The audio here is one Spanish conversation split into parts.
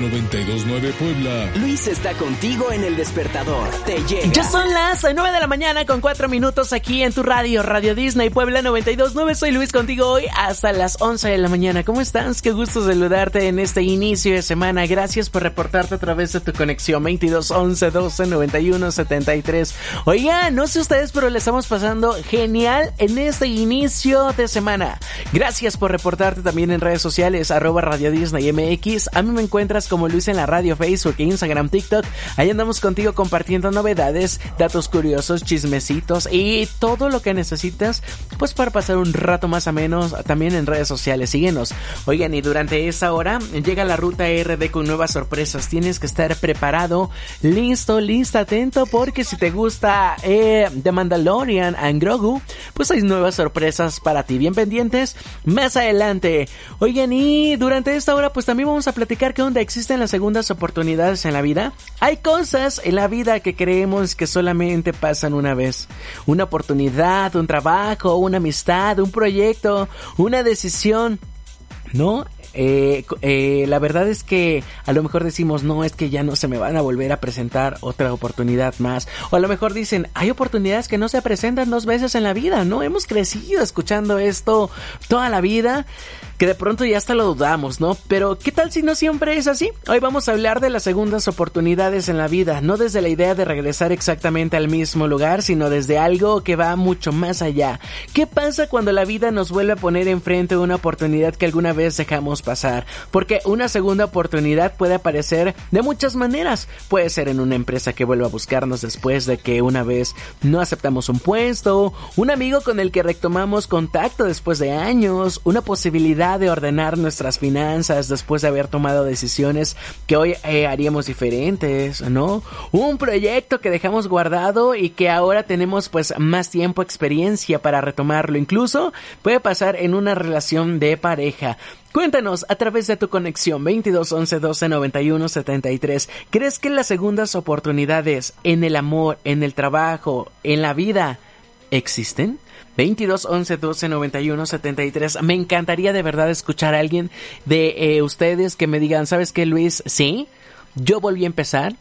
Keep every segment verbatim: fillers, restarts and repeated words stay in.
noventa y dos nueve Puebla. Luis está contigo en El Despertador. Te llega. Ya son las nueve de la mañana con cuatro minutos aquí en tu radio, Radio Disney Puebla noventa y dos nueve. Soy Luis contigo hoy hasta las once de la mañana. ¿Cómo estás? Qué gusto saludarte en este inicio de semana. Gracias por reportarte a través de tu conexión veintidós once doce noventa y uno setenta y tres. Oiga, no sé ustedes, pero le estamos pasando genial en este inicio de semana. Gracias por reportarte también en redes sociales, arroba Radio Disney M X. A mí me encuentras como Luis en la radio, Facebook, Instagram, TikTok. Ahí andamos contigo compartiendo novedades, datos curiosos, chismecitos y todo lo que necesitas, pues para pasar un rato más o menos también en redes sociales. Síguenos. Oigan, y durante esa hora llega la ruta R D con nuevas sorpresas. Tienes que estar preparado, listo, lista, atento, porque si te gusta eh, The Mandalorian and Grogu, pues hay nuevas sorpresas para ti. Bien pendientes más adelante. Oigan, y durante esta hora pues también vamos a platicar que onda existen las segundas oportunidades en la vida. Hay cosas en la vida que creemos que solamente pasan una vez. Una oportunidad, un trabajo, una amistad, un proyecto, una decisión, ¿no? Eh, eh, la verdad es que a lo mejor decimos, no, es que ya no se me van a volver a presentar otra oportunidad más. O a lo mejor dicen, hay oportunidades que no se presentan dos veces en la vida, ¿no? Hemos crecido escuchando esto toda la vida, que de pronto ya hasta lo dudamos, ¿no? Pero ¿qué tal si no siempre es así? Hoy vamos a hablar de las segundas oportunidades en la vida, no desde la idea de regresar exactamente al mismo lugar, sino desde algo que va mucho más allá. ¿Qué pasa cuando la vida nos vuelve a poner enfrente una oportunidad que alguna vez dejamos pasar? Porque una segunda oportunidad puede aparecer de muchas maneras. Puede ser en una empresa que vuelva a buscarnos después de que una vez no aceptamos un puesto, un amigo con el que retomamos contacto después de años, una posibilidad de ordenar nuestras finanzas después de haber tomado decisiones que hoy eh, haríamos diferentes, ¿no? Un proyecto que dejamos guardado y que ahora tenemos pues más tiempo, experiencia para retomarlo. Incluso puede pasar en una relación de pareja. Cuéntanos a través de tu conexión veintidós once doce noventa y uno setenta y tres. ¿Crees que las segundas oportunidades en el amor, en el trabajo, en la vida existen? veintidós once doce noventa y uno setenta y tres. Me encantaría de verdad escuchar a alguien de eh, ustedes que me digan, ¿sabes qué, Luis? Sí, yo volví a empezar,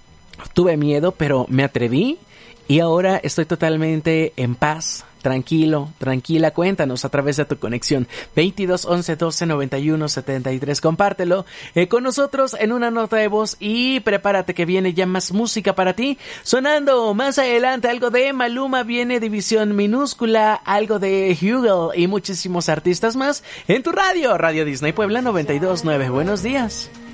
tuve miedo, pero me atreví y ahora estoy totalmente en paz, tranquilo, tranquila. Cuéntanos a través de tu conexión veintidós once doce noventa y uno setenta y tres. Compártelo eh, con nosotros en una nota de voz y prepárate que viene ya más música para ti. Sonando más adelante algo de Maluma, viene División Minúscula, algo de Hugel y muchísimos artistas más en tu radio, Radio Disney Puebla noventa y dos nueve. Buenos días.